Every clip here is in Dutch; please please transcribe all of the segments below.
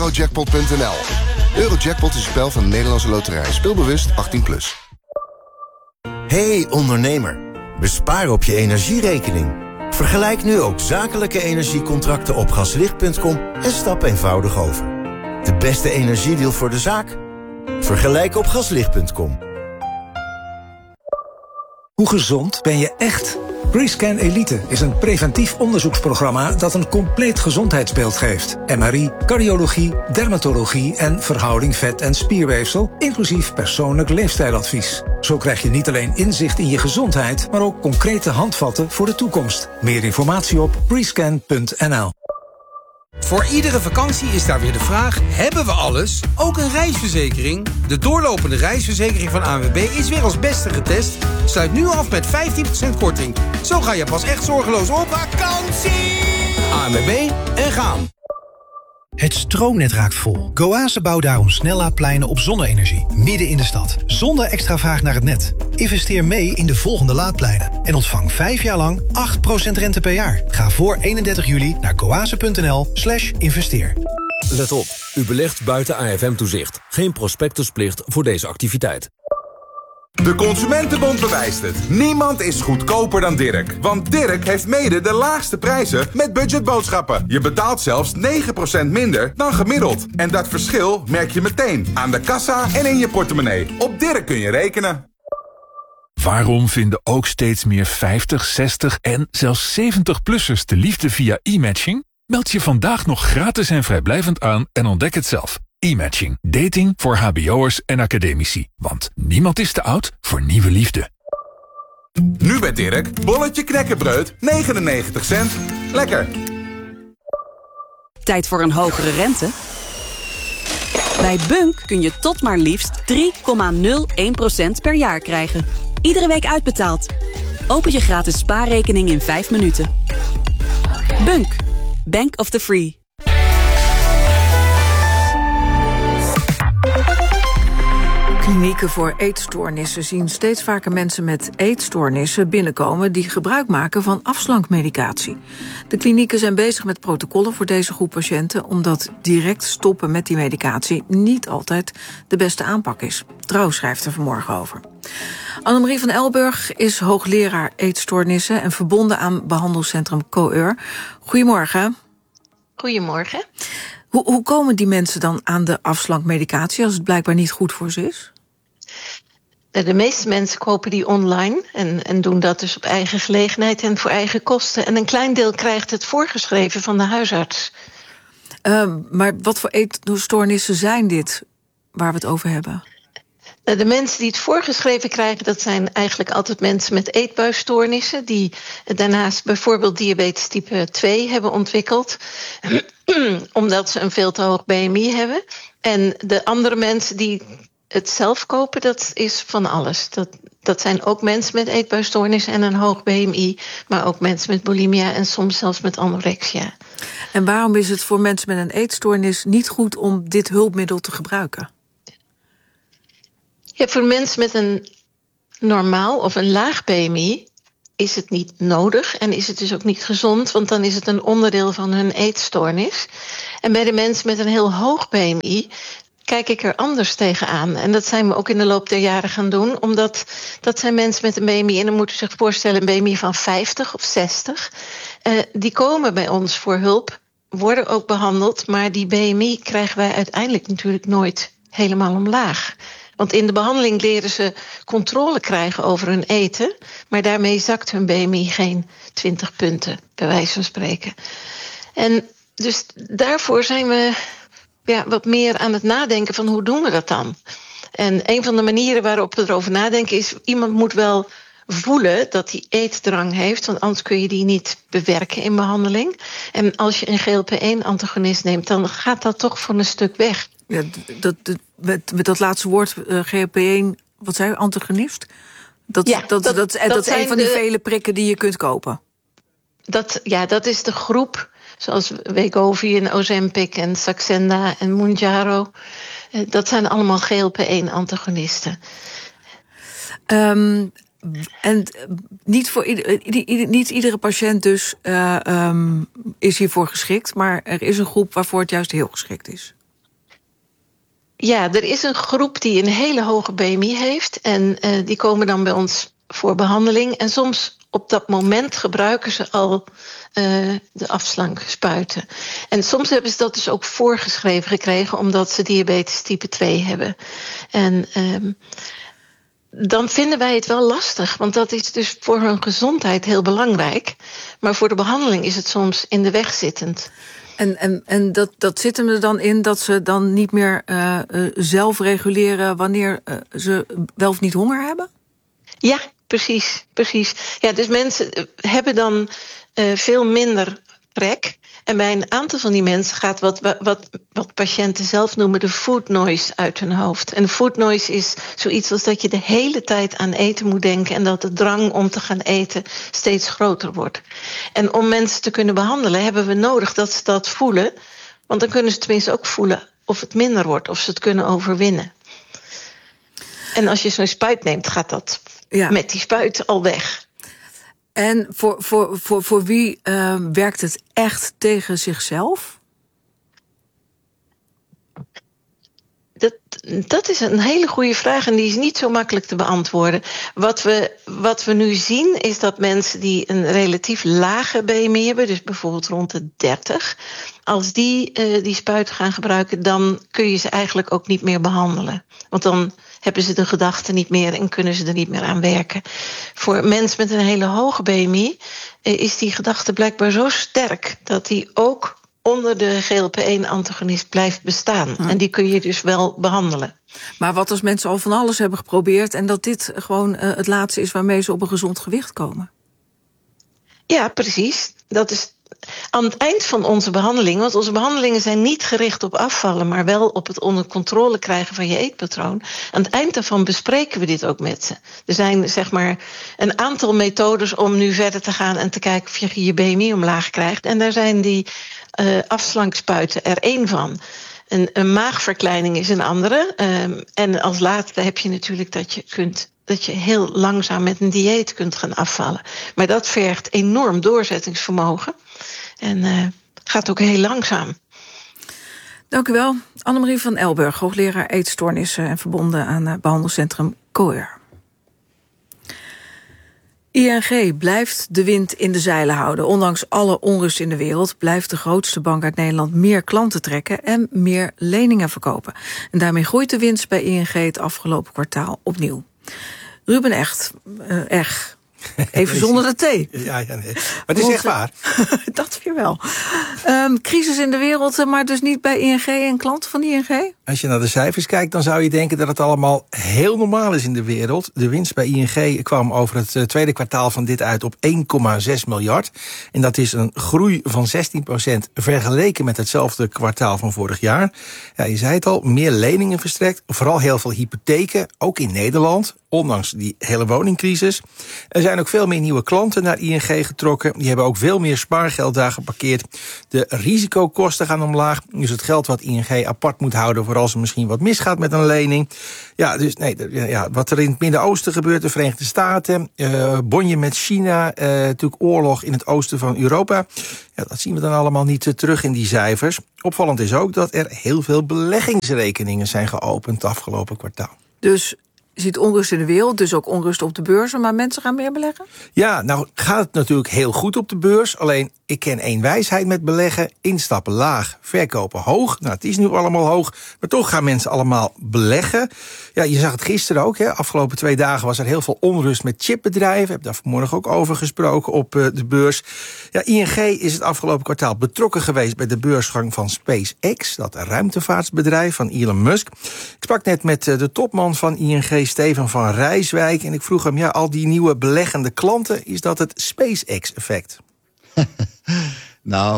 Eurojackpot.nl. Eurojackpot is een spel van de Nederlandse Loterij. Speelbewust 18+. Hey ondernemer, bespaar op je energierekening. Vergelijk nu ook zakelijke energiecontracten op gaslicht.com en stap eenvoudig over. De beste energiedeal voor de zaak? Vergelijk op gaslicht.com. Hoe gezond ben je echt? Rescan Elite is een preventief onderzoeksprogramma dat een compleet gezondheidsbeeld geeft. MRI, cardiologie, dermatologie en verhouding vet- en spierweefsel, inclusief persoonlijk leefstijladvies. Zo krijg je niet alleen inzicht in je gezondheid, maar ook concrete handvatten voor de toekomst. Meer informatie op rescan.nl. Voor iedere vakantie is daar weer de vraag, hebben we alles? Ook een reisverzekering? De doorlopende reisverzekering van ANWB is weer als beste getest. Sluit nu af met 15% korting. Zo ga je pas echt zorgeloos op vakantie. ANWB en gaan. Het stroomnet raakt vol. Goase bouwt daarom snellaadpleinen op zonne-energie, midden in de stad. Zonder extra vraag naar het net. Investeer mee in de volgende laadpleinen. En ontvang 5 jaar lang 8% rente per jaar. Ga voor 31 juli naar goase.nl/investeer. Let op, u belegt buiten AFM-toezicht. Geen prospectusplicht voor deze activiteit. De Consumentenbond bewijst het. Niemand is goedkoper dan Dirk. Want Dirk heeft mede de laagste prijzen met budgetboodschappen. Je betaalt zelfs 9% minder dan gemiddeld. En dat verschil merk je meteen aan de kassa en in je portemonnee. Op Dirk kun je rekenen. Waarom vinden ook steeds meer 50, 60 en zelfs 70-plussers de liefde via e-matching? Meld je vandaag nog gratis en vrijblijvend aan en ontdek het zelf. E-matching. Dating voor hbo'ers en academici. Want niemand is te oud voor nieuwe liefde. Nu bij Dirk, bolletje knekkenbreud, 99 cent. Lekker. Tijd voor een hogere rente? Bij Bunk kun je tot maar liefst 3,01% per jaar krijgen. Iedere week uitbetaald. Open je gratis spaarrekening in 5 minuten. Bunk. Bank of the Free. Klinieken voor eetstoornissen zien steeds vaker mensen met eetstoornissen binnenkomen die gebruik maken van afslankmedicatie. De klinieken zijn bezig met protocollen voor deze groep patiënten, omdat direct stoppen met die medicatie niet altijd de beste aanpak is. Trouw schrijft er vanmorgen over. Annemarie van Elburg is hoogleraar eetstoornissen en verbonden aan behandelcentrum COEUR. Goedemorgen. Goedemorgen. Hoe komen die mensen dan aan de afslankmedicatie als het blijkbaar niet goed voor ze is? De meeste mensen kopen die online en doen dat dus op eigen gelegenheid en voor eigen kosten. En een klein deel krijgt het voorgeschreven van de huisarts. Maar wat voor eetstoornissen zijn dit waar we het over hebben? De mensen die het voorgeschreven krijgen, dat zijn eigenlijk altijd mensen met eetbuisstoornissen, die daarnaast bijvoorbeeld diabetes type 2 hebben ontwikkeld, omdat ze een veel te hoog BMI hebben. En de andere mensen die het zelf kopen, dat is van alles. Dat zijn ook mensen met eetbuisstoornissen en een hoog BMI, maar ook mensen met bulimia en soms zelfs met anorexia. En waarom is het voor mensen met een eetstoornis niet goed om dit hulpmiddel te gebruiken? Ja, voor mensen met een normaal of een laag BMI is het niet nodig en is het dus ook niet gezond, want dan is het een onderdeel van hun eetstoornis. En bij de mensen met een heel hoog BMI kijk ik er anders tegenaan. En dat zijn we ook in de loop der jaren gaan doen, omdat dat zijn mensen met een BMI, en dan moet u zich voorstellen een BMI van 50 of 60. Die komen bij ons voor hulp, worden ook behandeld, maar die BMI krijgen wij uiteindelijk natuurlijk nooit helemaal omlaag. Want in de behandeling leren ze controle krijgen over hun eten, maar daarmee zakt hun BMI geen 20 punten, bij wijze van spreken. En dus daarvoor zijn we wat meer aan het nadenken van hoe doen we dat dan? En een van de manieren waarop we erover nadenken is, iemand moet wel voelen dat hij eetdrang heeft, want anders kun je die niet bewerken in behandeling. En als je een GLP-1-antagonist neemt, dan gaat dat toch voor een stuk weg. Ja, met dat laatste woord, GLP-1, wat zei u, antagonist? Dat is een van die vele prikken die je kunt kopen. Dat is de groep, zoals Wegovy en Ozempic en Saxenda en Mounjaro. Dat zijn allemaal GLP-1-antagonisten. En niet iedere patiënt dus is hiervoor geschikt, maar er is een groep waarvoor het juist heel geschikt is. Ja, er is een groep die een hele hoge BMI heeft. En die komen dan bij ons voor behandeling. En soms op dat moment gebruiken ze al de afslankspuiten. En soms hebben ze dat dus ook voorgeschreven gekregen, omdat ze diabetes type 2 hebben. En dan vinden wij het wel lastig, want dat is dus voor hun gezondheid heel belangrijk. Maar voor de behandeling is het soms in de weg zittend. En dat zit hem er dan in dat ze dan niet meer zelf reguleren wanneer ze wel of niet honger hebben? Ja, precies. Ja, dus mensen hebben dan veel minder trek. En bij een aantal van die mensen gaat wat patiënten zelf noemen de food noise uit hun hoofd. En food noise is zoiets als dat je de hele tijd aan eten moet denken en dat de drang om te gaan eten steeds groter wordt. En om mensen te kunnen behandelen hebben we nodig dat ze dat voelen. Want dan kunnen ze tenminste ook voelen of het minder wordt, of ze het kunnen overwinnen. En als je zo'n spuit neemt, gaat dat met die spuit al weg. En voor wie werkt het echt tegen zichzelf? Dat is een hele goede vraag en die is niet zo makkelijk te beantwoorden. Wat we nu zien is dat mensen die een relatief lage BMI hebben, dus bijvoorbeeld rond de 30... als die spuit gaan gebruiken, dan kun je ze eigenlijk ook niet meer behandelen. Want dan hebben ze de gedachten niet meer en kunnen ze er niet meer aan werken. Voor mensen met een hele hoge BMI is die gedachte blijkbaar zo sterk dat die ook onder de GLP-1-antagonist blijft bestaan. En die kun je dus wel behandelen. Maar wat als mensen al van alles hebben geprobeerd en dat dit gewoon het laatste is waarmee ze op een gezond gewicht komen? Ja, precies. Dat is aan het eind van onze behandeling, want onze behandelingen zijn niet gericht op afvallen, maar wel op het onder controle krijgen van je eetpatroon. Aan het eind daarvan bespreken we dit ook met ze. Er zijn zeg maar een aantal methodes om nu verder te gaan en te kijken of je je BMI omlaag krijgt. En daar zijn die afslankspuiten er één van. Een maagverkleining is een andere. En als laatste heb je natuurlijk dat je heel langzaam met een dieet kunt gaan afvallen. Maar dat vergt enorm doorzettingsvermogen. En gaat ook heel langzaam. Dank u wel. Annemarie van Elburg, hoogleraar eetstoornissen en verbonden aan behandelcentrum Coeur. ING blijft de wind in de zeilen houden. Ondanks alle onrust in de wereld blijft de grootste bank uit Nederland meer klanten trekken en meer leningen verkopen. En daarmee groeit de winst bij ING het afgelopen kwartaal opnieuw. Ruben Echt, even zonder de thee. Ja, nee. Maar het is echt waar. Dat weer wel. Crisis in de wereld, maar dus niet bij ING en klanten van ING? Als je naar de cijfers kijkt, dan zou je denken dat het allemaal heel normaal is in de wereld. De winst bij ING kwam over het tweede kwartaal van dit uit op 1,6 miljard. En dat is een groei van 16% vergeleken met hetzelfde kwartaal van vorig jaar. Ja, je zei het al, meer leningen verstrekt. Vooral heel veel hypotheken, ook in Nederland. Ondanks die hele woningcrisis. Er zijn ook veel meer nieuwe klanten naar ING getrokken. Die hebben ook veel meer spaargeld daar geparkeerd. De risicokosten gaan omlaag. Dus het geld wat ING apart moet houden voor als er misschien wat misgaat met een lening. Ja, dus wat er in het Midden-Oosten gebeurt, de Verenigde Staten, bonje met China, natuurlijk oorlog in het oosten van Europa. Ja, dat zien we dan allemaal niet terug in die cijfers. Opvallend is ook dat er heel veel beleggingsrekeningen zijn geopend het afgelopen kwartaal. Dus je ziet onrust in de wereld, dus ook onrust op de beurzen, maar mensen gaan meer beleggen? Ja, nou gaat het natuurlijk heel goed op de beurs. Alleen, ik ken één wijsheid met beleggen. Instappen laag, verkopen hoog. Nou, het is nu allemaal hoog, maar toch gaan mensen allemaal beleggen. Ja, je zag het gisteren ook, hè. Afgelopen 2 dagen was er heel veel onrust met chipbedrijven. Ik heb daar vanmorgen ook over gesproken op de beurs. Ja, ING is het afgelopen kwartaal betrokken geweest bij de beursgang van SpaceX, dat ruimtevaartbedrijf van Elon Musk. Ik sprak net met de topman van ING, Steven van Rijswijk, en ik vroeg hem, al die nieuwe beleggende klanten, is dat het SpaceX-effect? Nou,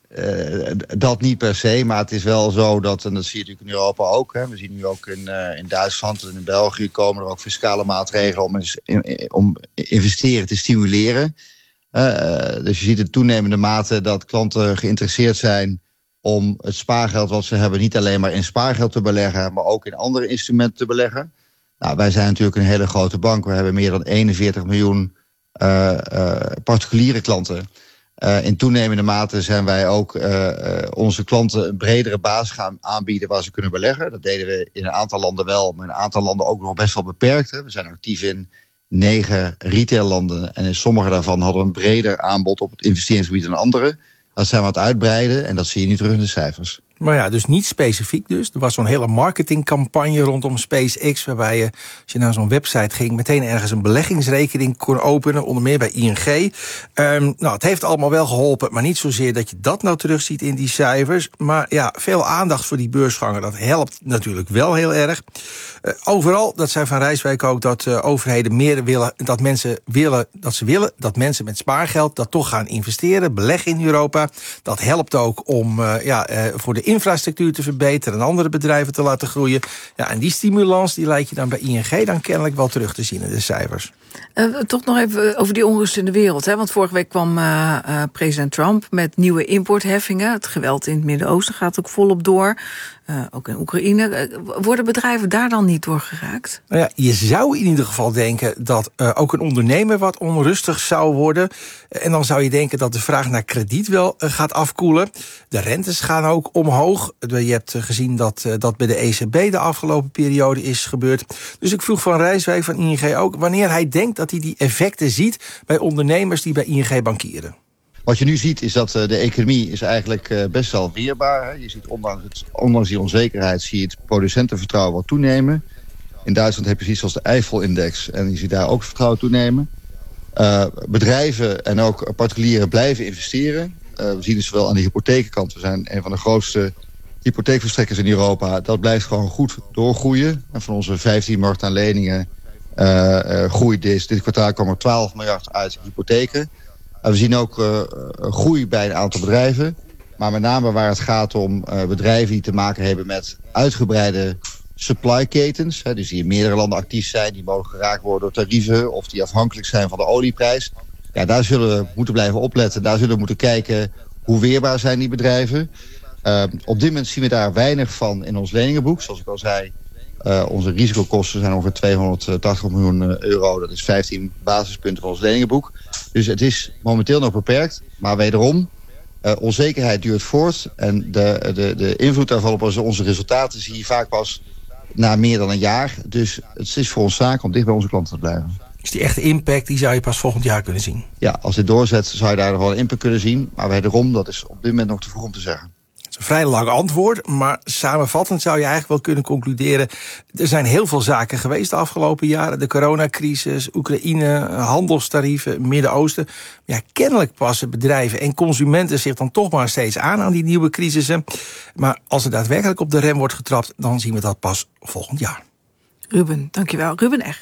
dat niet per se, maar het is wel zo dat, en dat zie je natuurlijk in Europa ook, hè, we zien nu ook in Duitsland en in België komen er ook fiscale maatregelen om investeren te stimuleren. Dus je ziet in toenemende mate dat klanten geïnteresseerd zijn om het spaargeld wat ze hebben niet alleen maar in spaargeld te beleggen, maar ook in andere instrumenten te beleggen. Nou, wij zijn natuurlijk een hele grote bank. We hebben meer dan 41 miljoen particuliere klanten. In toenemende mate zijn wij ook onze klanten een bredere basis gaan aanbieden waar ze kunnen beleggen. Dat deden we in een aantal landen wel, maar in een aantal landen ook nog best wel beperkt. Hè. We zijn actief in 9 retaillanden en in sommige daarvan hadden we een breder aanbod op het investeringsgebied dan andere. Dat zijn we aan het uitbreiden en dat zie je nu terug in de cijfers. Maar ja, dus niet specifiek dus. Er was zo'n hele marketingcampagne rondom SpaceX, waarbij je, als je naar zo'n website ging, meteen ergens een beleggingsrekening kon openen, onder meer bij ING. Het heeft allemaal wel geholpen, maar niet zozeer dat je dat nou terugziet in die cijfers. Maar ja, veel aandacht voor die beursganger, dat helpt natuurlijk wel heel erg. Overal, dat zei Van Rijswijk ook, dat overheden meer willen, dat mensen willen dat mensen met spaargeld dat toch gaan investeren, beleggen in Europa. Dat helpt ook om voor de infrastructuur te verbeteren en andere bedrijven te laten groeien. Ja, en die stimulans die lijkt je dan bij ING dan kennelijk wel terug te zien in de cijfers. Toch nog even over die onrust in de wereld. Hè? Want vorige week kwam president Trump met nieuwe importheffingen. Het geweld in het Midden-Oosten gaat ook volop door. Ook in Oekraïne. Worden bedrijven daar dan niet door geraakt? Nou ja, je zou in ieder geval denken dat ook een ondernemer wat onrustig zou worden. En dan zou je denken dat de vraag naar krediet wel gaat afkoelen. De rentes gaan ook omhoog. Je hebt gezien dat bij de ECB de afgelopen periode is gebeurd. Dus ik vroeg Van Rijswijk van ING ook wanneer hij denkt dat hij die effecten ziet bij ondernemers die bij ING bankieren. Wat je nu ziet is dat de economie is eigenlijk best wel weerbaar. Hè. Je ziet ondanks die onzekerheid zie je het producentenvertrouwen wat toenemen. In Duitsland heb je zoiets als de Eiffel-index en je ziet daar ook vertrouwen toenemen. Bedrijven en ook particulieren blijven investeren. We zien het zowel aan de hypothekenkant. We zijn een van de grootste hypotheekverstrekkers in Europa. Dat blijft gewoon goed doorgroeien. En van onze 15 miljard aan leningen groeit dit kwartaal kwam er 12 miljard uit hypotheken. We zien ook groei bij een aantal bedrijven. Maar met name waar het gaat om bedrijven die te maken hebben met uitgebreide supply ketens. Dus die in meerdere landen actief zijn, die mogelijk geraakt worden door tarieven of die afhankelijk zijn van de olieprijs. Ja, daar zullen we moeten blijven opletten. Daar zullen we moeten kijken hoe weerbaar zijn die bedrijven. Op dit moment zien we daar weinig van in ons leningenboek. Zoals ik al zei, onze risicokosten zijn ongeveer 280 miljoen euro. Dat is 15 basispunten van ons leningenboek. Dus het is momenteel nog beperkt. Maar wederom, onzekerheid duurt voort. En de invloed daarvan op onze resultaten zie je vaak pas na meer dan een jaar. Dus het is voor ons zaak om dicht bij onze klanten te blijven. Dus die echte impact die zou je pas volgend jaar kunnen zien? Ja, als dit doorzet zou je daar nog wel een impact kunnen zien. Maar wederom, dat is op dit moment nog te vroeg om te zeggen. Het is een vrij lang antwoord, maar samenvattend zou je eigenlijk wel kunnen concluderen. Er zijn heel veel zaken geweest de afgelopen jaren. De coronacrisis, Oekraïne, handelstarieven, Midden-Oosten. Ja, kennelijk passen bedrijven en consumenten zich dan toch maar steeds aan die nieuwe crisissen. Maar als er daadwerkelijk op de rem wordt getrapt, dan zien we dat pas volgend jaar. Ruben, dankjewel. Ruben Eg.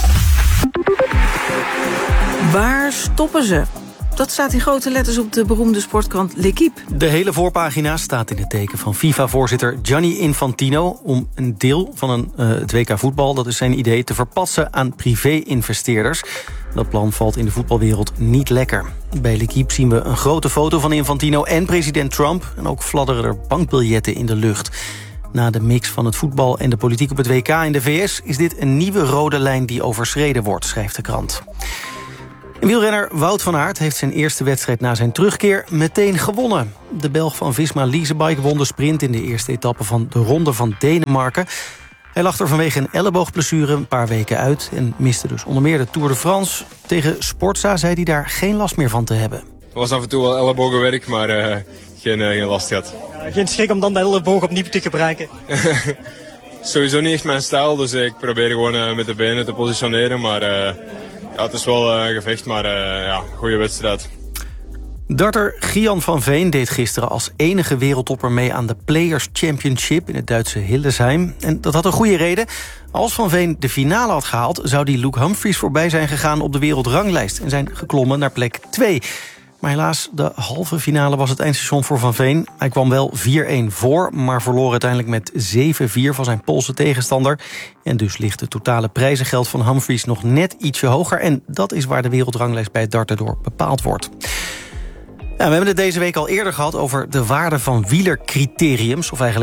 Waar stoppen ze? Dat staat in grote letters op de beroemde sportkrant L'Équipe. De hele voorpagina staat in het teken van FIFA-voorzitter Gianni Infantino om een deel van het WK voetbal, dat is zijn idee, te verpassen aan privé-investeerders. Dat plan valt in de voetbalwereld niet lekker. Bij L'Équipe zien we een grote foto van Infantino en president Trump. En ook fladderen er bankbiljetten in de lucht. Na de mix van het voetbal en de politiek op het WK in de VS is dit een nieuwe rode lijn die overschreden wordt, schrijft de krant. Wielrenner Wout van Aert heeft zijn eerste wedstrijd na zijn terugkeer meteen gewonnen. De Belg van Visma Leasebike won de sprint in de eerste etappe van de Ronde van Denemarken. Hij lag er vanwege een elleboogblessure een paar weken uit en miste dus onder meer de Tour de France. Tegen Sportza zei hij daar geen last meer van te hebben. Het was af en toe wel ellebogenwerk, maar geen last gehad. Geen schrik om dan de elleboog opnieuw te gebruiken? Sowieso niet echt mijn stijl, dus ik probeer gewoon met de benen te positioneren, maar ja, het is wel een gevecht, maar goede wedstrijd. Darter Gian van Veen deed gisteren als enige wereldtopper mee aan de Players Championship in het Duitse Hildesheim. En dat had een goede reden. Als Van Veen de finale had gehaald, zou die Luke Humphries voorbij zijn gegaan op de wereldranglijst en zijn geklommen naar plek 2. Maar helaas, de halve finale was het eindstation voor Van Veen. Hij kwam wel 4-1 voor, maar verloor uiteindelijk met 7-4 van zijn Poolse tegenstander. En dus ligt het totale prijzengeld van Humphries nog net ietsje hoger. En dat is waar de wereldranglijst bij het darten door bepaald wordt. Ja, we hebben het deze week al eerder gehad over de waarde van wielercriteriums, of eigenlijk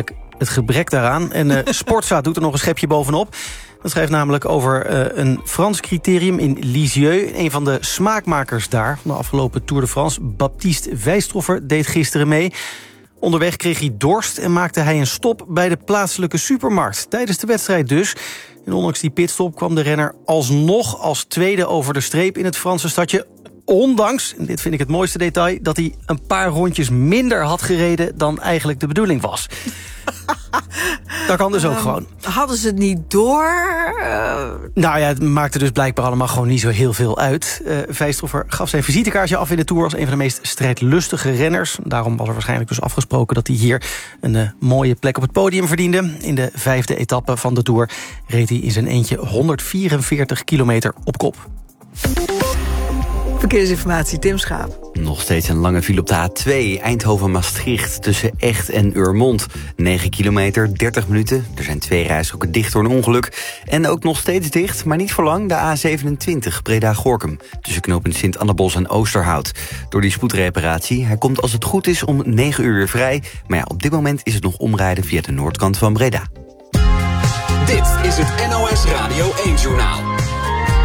het gebrek daaraan. En Sportza doet er nog een schepje bovenop. Dat schrijft namelijk over een Frans criterium in Lisieux. Een van de smaakmakers daar van de afgelopen Tour de France, Baptiste Wijstroffer, deed gisteren mee. Onderweg kreeg hij dorst en maakte hij een stop bij de plaatselijke supermarkt. Tijdens de wedstrijd dus. En ondanks die pitstop kwam de renner alsnog als tweede over de streep in het Franse stadje. Ondanks, en dit vind ik het mooiste detail, dat hij een paar rondjes minder had gereden dan eigenlijk de bedoeling was. Dat kan dus ook gewoon. Hadden ze het niet door? Nou ja, het maakte dus blijkbaar allemaal gewoon niet zo heel veel uit. Wijstroffer gaf zijn visitekaartje af in de Tour als een van de meest strijdlustige renners. Daarom was er waarschijnlijk dus afgesproken dat hij hier een mooie plek op het podium verdiende. In de 5e etappe van de Tour reed hij in zijn eentje 144 kilometer op kop. Verkeersinformatie, Tim Schaap. Nog steeds een lange file op de A2, Eindhoven-Maastricht... tussen Echt en Urmond. 9 kilometer, 30 minuten. Er zijn 2 rijstroken dicht door een ongeluk. En ook nog steeds dicht, maar niet voor lang, de A27, Breda-Gorinchem. Tussen knooppunt Sint-Annabos en Oosterhout. Door die spoedreparatie, hij komt als het goed is om 9 uur weer vrij. Maar ja, op dit moment is het nog omrijden via de noordkant van Breda. Dit is het NOS Radio 1-journaal.